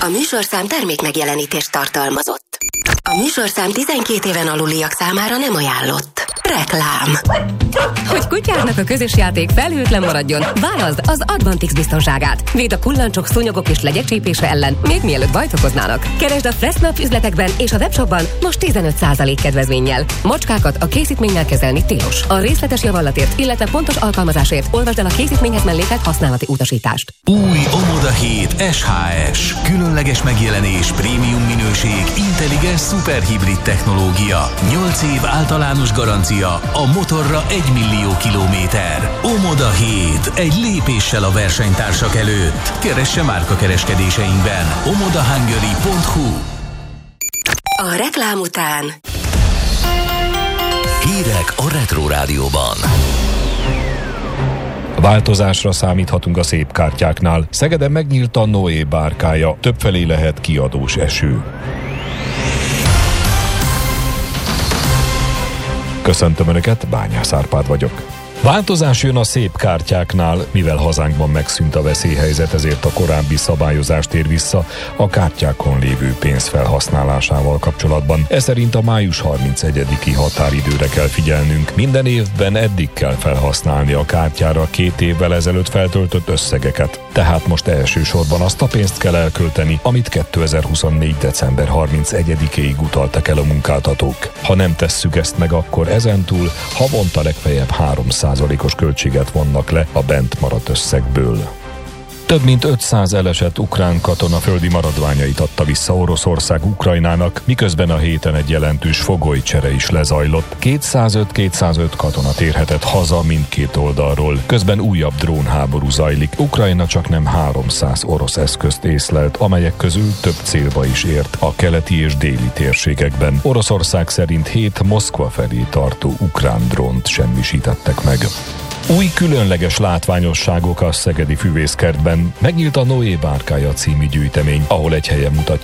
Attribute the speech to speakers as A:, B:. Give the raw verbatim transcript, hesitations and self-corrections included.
A: műsorszám termék megjelenítést tartalmazott. A műsorszám tizenkét éven aluliak számára nem ajánlott. Reklám.
B: Hogy kutyádnak a közös játék felhőtlen maradjon, válaszd az Advantix biztonságát. Véd a kullancsok, szúnyogok és legyek csípése ellen, még mielőtt bajt okoznának. Keresd a Fressnap üzletekben és a webshopban most tizenöt százalék kedvezménnyel. Macskákat a készítménnyel kezelni tilos. A részletes javallatért, illetve pontos alkalmazásért olvasd el a készítményhez mellékelt használati utasítást.
C: Új Omoda hét es há es. Különleges megjelenés, prémium minőség, intelligens szuperhibrid technológia. nyolc év általános garancia, a motorra egy millió kilométer. Omoda hét. Egy lépéssel a versenytársak előtt. Keresse márkakereskedéseinkben. omodahungary pont hu.
A: A reklám után
C: Hírek a Retro Rádióban.
D: Változásra számíthatunk a szép kártyáknál. Szegeden megnyílt a Noé bárkája, többfelé lehet kiadós eső. Köszöntöm Önöket, Bányász Árpád vagyok. Változás jön a szép kártyáknál, mivel hazánkban megszűnt a veszélyhelyzet, ezért a korábbi szabályozás tér vissza a kártyákon lévő pénz felhasználásával kapcsolatban. Ez szerint a május harmincegyediki határidőre kell figyelnünk. Minden évben eddig kell felhasználni a kártyára két évvel ezelőtt feltöltött összegeket. Tehát most elsősorban azt a pénzt kell elkölteni, amit kétezer-huszonnégy. december harmincegyedikéig utaltak el a munkáltatók. Ha nem tesszük ezt meg, akkor ezentúl havonta legfeljebb háromszáz százalékos költséget vonnak le a bent maradt összegből. Több mint ötszáz elesett ukrán katona földi maradványait adta vissza Oroszország Ukrajnának, miközben a héten egy jelentős fogolycsere is lezajlott. kétszázöt-kétszázöt katona térhetett haza mindkét oldalról, közben újabb drónháború zajlik. Ukrajna csak nem háromszáz orosz eszközt észlelt, amelyek közül több célba is ért a keleti és déli térségekben. Oroszország szerint hét Moszkva felé tartó ukrán drónt semmisítettek meg. Új különleges látványosságok a szegedi füvészkertben. Megnyílt a Noé bárkája című gyűjtemény, ahol egy helyen mutatja